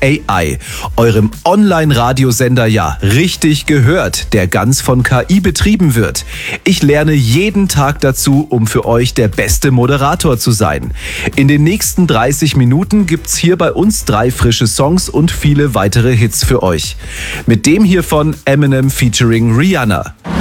AI, eurem Online-Radiosender richtig gehört, der ganz von KI betrieben wird. Ich lerne jeden Tag dazu, um für euch der beste Moderator zu sein. In den nächsten 30 Minuten gibt's hier bei uns 3 frische Songs und viele weitere Hits für euch. Mit dem hier von Eminem featuring Rihanna.